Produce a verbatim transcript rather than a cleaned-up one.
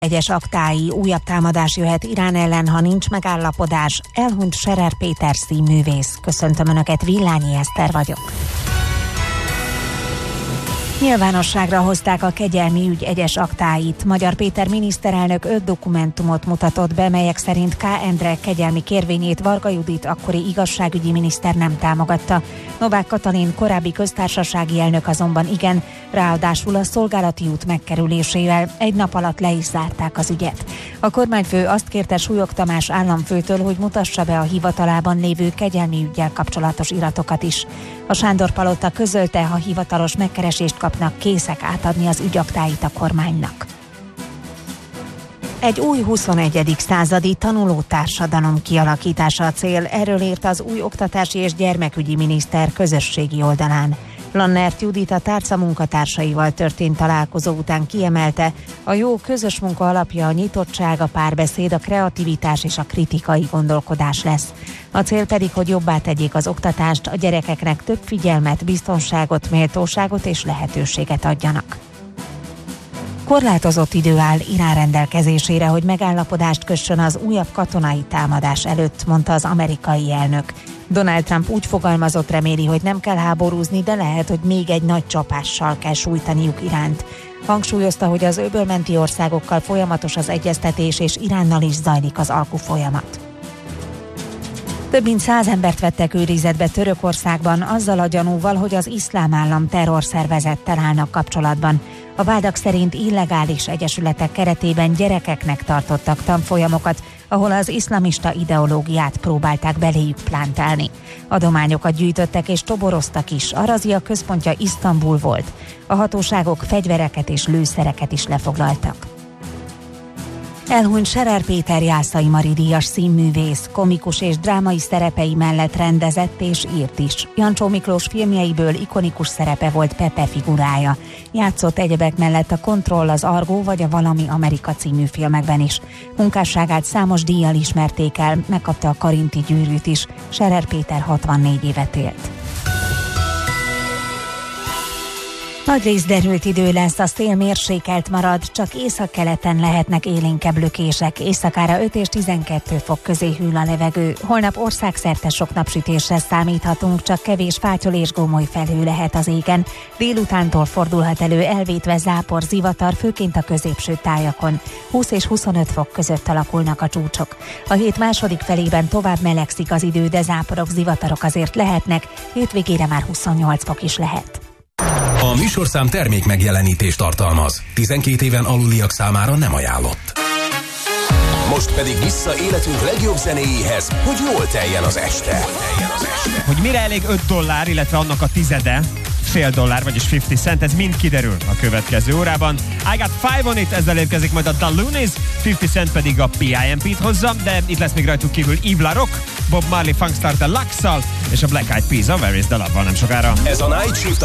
Egyes aktái, újabb támadás jöhet Irán ellen, ha nincs megállapodás. Elhunyt Scherer Péter színművész. Köszöntöm Önöket, Villányi Eszter vagyok. Nyilvánosságra hozták a kegyelmi ügy egyes aktáit. Magyar Péter miniszterelnök öt dokumentumot mutatott be, melyek szerint K. Endre kegyelmi kérvényét Varga Judit akkori igazságügyi miniszter nem támogatta. Novák Katalin korábbi köztársasági elnök azonban igen, ráadásul a szolgálati út megkerülésével egy nap alatt le is zárták az ügyet. A kormányfő azt kérte Súlyog Tamás államfőtől, hogy mutassa be a hivatalában lévő kegyelmi üggyel kapcsolatos iratokat is. A Sándor-palota közölte, ha hivatalos megkeresést kapnak, készek átadni az ügyaktáit a kormánynak. Egy új huszonegyedik századi tanuló társadalom kialakítása a cél, erről írt az új oktatási és gyermekügyi miniszter közösségi oldalán. Lannert Judit a tárca munkatársaival történt találkozó után kiemelte, a jó közös munka alapja a nyitottság, a párbeszéd, a kreativitás és a kritikai gondolkodás lesz. A cél pedig, hogy jobbá tegyék az oktatást, a gyerekeknek több figyelmet, biztonságot, méltóságot és lehetőséget adjanak. Korlátozott idő áll Irán rendelkezésére, hogy megállapodást kössön az újabb katonai támadás előtt, mondta az amerikai elnök. Donald Trump úgy fogalmazott, reméli, hogy nem kell háborúzni, de lehet, hogy még egy nagy csapással kell sújtaniuk Iránt. Hangsúlyozta, hogy az öbölmenti országokkal folyamatos az egyeztetés, és Iránnal is zajlik az alkufolyamat. Több mint száz embert vettek őrizetbe Törökországban azzal a gyanúval, hogy az Iszlám Állam terrorszervezettel állnak kapcsolatban. A vádak szerint illegális egyesületek keretében gyerekeknek tartottak tanfolyamokat, ahol az iszlamista ideológiát próbálták beléjük plántálni. Adományokat gyűjtöttek és toboroztak is, a razia központja Isztambul volt. A hatóságok fegyvereket és lőszereket is lefoglaltak. Elhunyt Scherer Péter Jászai Mari díjas színművész, komikus és drámai szerepei mellett rendezett és írt is. Jancsó Miklós filmjeiből ikonikus szerepe volt Pepe figurája. Játszott egyebek mellett a Kontroll, az Argó vagy a Valami Amerika című filmekben is. Munkásságát számos díjjal ismerték el, megkapta a Karinti gyűrűt is. Scherer Péter hatvannégy évet élt. Nagyrészt derült idő lesz, a szél mérsékelt marad, csak északkeleten lehetnek élénkebb lökések, éjszakára öt és tizenkettő fok közé hűl a levegő. Holnap országszerte sok napsütésre számíthatunk, csak kevés fátyol és gomoly felhő lehet az égen. Délutántól fordulhat elő elvétve zápor, zivatar, főként a középső tájakon. húsz és huszonöt fok között alakulnak a csúcsok. A hét második felében tovább melegszik az idő, de záporok, zivatarok azért lehetnek, hétvégére már huszonnyolc fok is lehet. A műsorszám termék megjelenítést tartalmaz. tizenkét éven aluliak számára nem ajánlott. Most pedig vissza életünk legjobb zenéjéhez, hogy jól teljen az este. Hogy mire elég öt dollár, illetve annak a tizede, fél dollár, vagyis ötven cent, ez mind kiderül a következő órában. I Got Five on It, ezzel érkezik majd a The Loonies, ötven cent pedig a P I M P-t hozza, de itt lesz még rajtuk kívül Yves LaRock, Bob Marley Funkstar Deluxe-szal és a Black Eyed Peas, a Where is the Love-val nem sokára. Ez a Night Shift